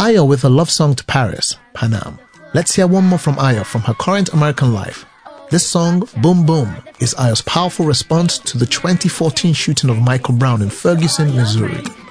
Ayo with a love song to Paris, Panam. Let's hear one more from Ayo from her current American life. This song, Boom Boom, is Ayo's powerful response to the 2014 shooting of Michael Brown in Ferguson, Missouri.